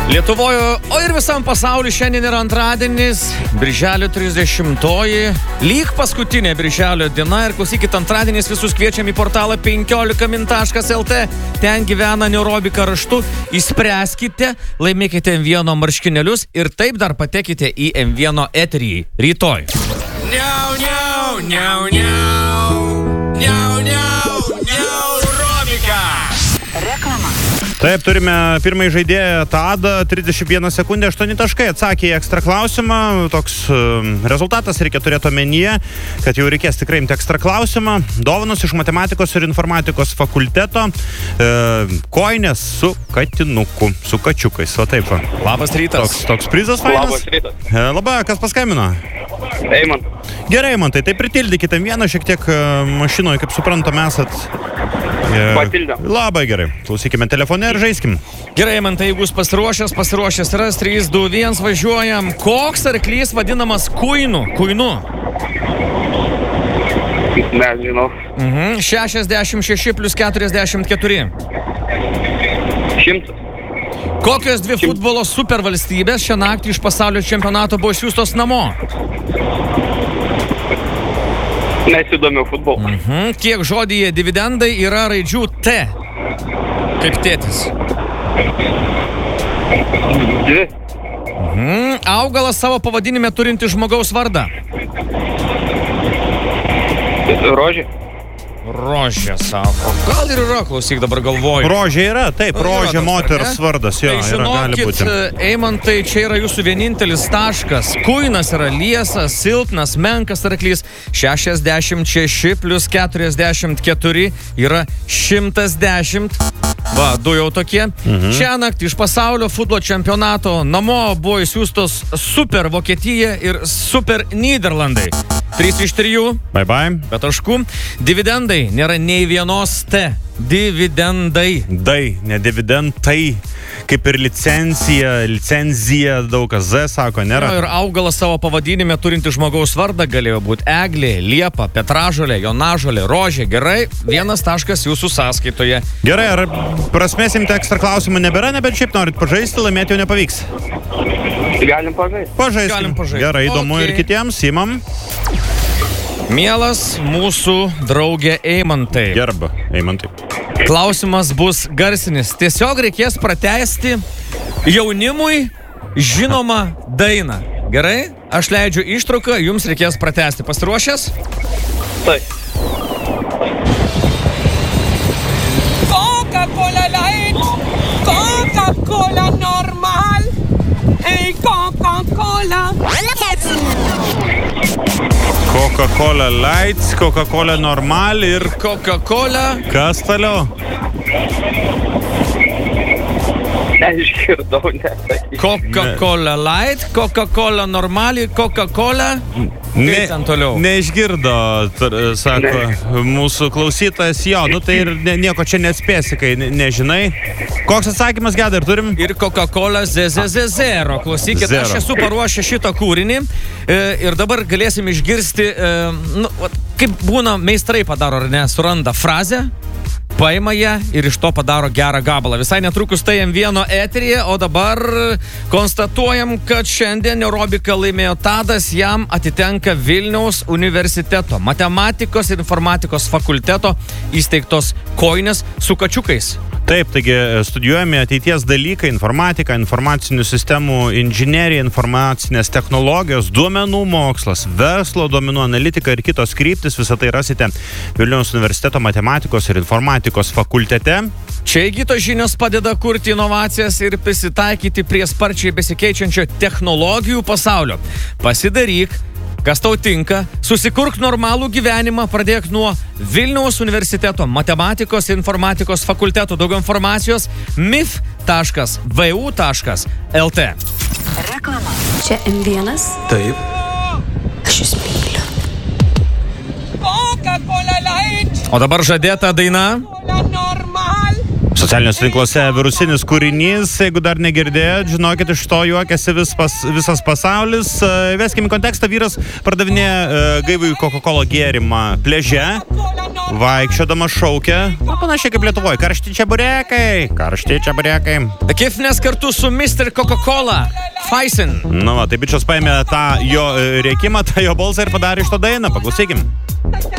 Lietuvoje, o ir visam pasauliu šiandien yra antradienis, birželio 30-oji, lyg paskutinė birželio diena ir klausykit, antradieniais visus kviečiam į portalą 15min.lt, ten gyvena Neurobika raštu, įspręskite, laimėkite M1 marškinėlius ir taip dar patekite į M1 eterį rytoj. Niau, niau, niau, niau, niau, niau, Neurobika. Reklama. Taip, turime pirmąjį žaidėją Tadą, 31 sekundė, 8 taškai, atsakė į ekstra klausimą, toks rezultatas reikia turėti omenyje, kad jau reikės tikrai imti ekstra klausimą, dovanos iš matematikos ir informatikos fakulteto, kojinės su katinuku, su kačiukais, va taip va. Labas rytas. Toks prizas fainas. Labas rytas. Labai, kas paskambino? Eimantas. Gerai, Eimantai, tai pritildykite vieną, šiek tiek mašinoje, kaip suprantam, esat. Papildėm. Labai gerai. Klausykime telefone ir žaiskim. Gerai, man tai jeigu jūs pasiruošęs, ras 3, 2, 1, važiuojam. Koks arklys vadinamas kuinu? Nežinau. 66 plus 44. 100. Kokios dvi futbolo supervalstybės šią naktį iš pasaulio čempionato buvo siųstos namo? Nesidomiu futbolu. Kiek žodyje dividendai yra raidžių T? Kaip tėtis. 2. Augalas savo pavadinime turinti žmogaus vardą. Rožė. Rožė, sako. Gal ir yra, klausyk, dabar galvoju. Rožė yra, taip, rožė moters vardas, jo, tai yra, gali būti. Žinokit, Eimantai, čia yra jūsų vienintelis taškas. Kuinas yra liesas, silpnas, menkas arklys. 66 plus 44 yra 110. Va, 2 jau tokie. Šią naktį iš pasaulio futbolo čempionato namo buvo įsiųstos Super Vokietija ir Super Nyderlandai. 3 iš 3. Bye bye. Be taškų. Dividendai nėra nei vienos T. Dividendai. Ne dividendai. Kaip ir licenzija, daug kas Z sako, nėra. Ir augalas savo pavadinime turinti žmogaus vardą galėjo būti eglė, liepa, petražolė, jonažolė, rožė. Gerai, 1 taškas jūsų sąskaitoje. Gerai, ar prasmėsim ekstra klausimą nebėra, nebent šiaip norit pažaisti, laimėti jau nepavyks. Galim pažaisti. Pažaiskim. Gerai, įdomu ir kitiems, imam. Mielas mūsų draugė Eimantai. Gerba, Eimantai. Klausimas bus garsinis. Tiesiog reikės pratęsti jaunimui žinomą dainą. Gerai? Aš leidžiu ištrauką, jums reikės pratęsti. Pasiruošęs? Taip. Coca-Cola Light, Coca-Cola normal, Coca-Cola. Coca-Cola Lights, Coca-Cola normal ir Coca-Cola. kas toliau? Neišgirdau, nesakysiu. Coca-Cola Light, Coca-Cola normali, Coca-Cola. Kaip ten toliau? Neišgirdo, sako mūsų klausytojas, jo, nu tai ir nieko čia neatspėsi, kai nežinai. Koks atsakymas, Gedai, ir turim? Ir Coca-Cola Zero. Klausykit, Zero. Aš esu paruošęs šitą kūrinį ir dabar galėsim išgirsti, kaip būna meistrai padaro, ar ne, suranda frazę, paima ją ir iš to padaro gerą gabalą. Visai netrukus tai M1 eteryje, o dabar konstatuojam, kad šiandien Neurobika laimėjo Tadas, jam atitenka Vilniaus universiteto matematikos ir informatikos fakulteto įsteigtos kojinės su kačiukais. Taip, taigi studijuojame ateities dalykai, informatika, informacinių sistemų inžinerija, informacinės technologijos, duomenų mokslas, verslo duomenų analitika ir kitos kryptis. Visą tai rasite Vilniaus universiteto matematikos ir informatikos fakultete. Čia įgytos žinios padeda kurti inovacijas ir prisitaikyti prie sparčiai besikeičiančio technologijų pasaulio. Pasidaryk, kas tau tinka, susikurk normalų gyvenimą, pradėk nuo Vilniaus universiteto matematikos ir informatikos fakulteto. Daugiau informacijos mif.vu.lt. Reklama. Čia M1. Taip. Aš jūs myliu. Coca-Cola Light, O dabar žadėta daina. Coca-Cola normal, Su Socialiniuose tinkluose virusinis kūrinys, jeigu dar negirdėjot, žinokit, iš to juokiasi visas pasaulis. Veskim į kontekstą, vyras pardavinėja gaivųjį Coca-Cola gėrimą pliaže, vaikščiodamas šaukia, panašiai kaip Lietuvoje, karšti čeburekai. Kifnes kartu su Mr. Coca-Cola, Faisen. Tai bičios paėmė tą jo rėkimą, tą jo balsą ir padarė iš to dainą, paklausykim.